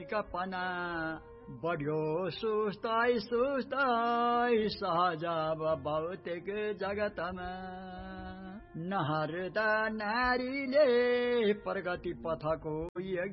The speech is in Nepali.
कपना बढ्यो सुस्ताई सहज भौतिक जगतमा नहर्दा नारीले प्रगति पथको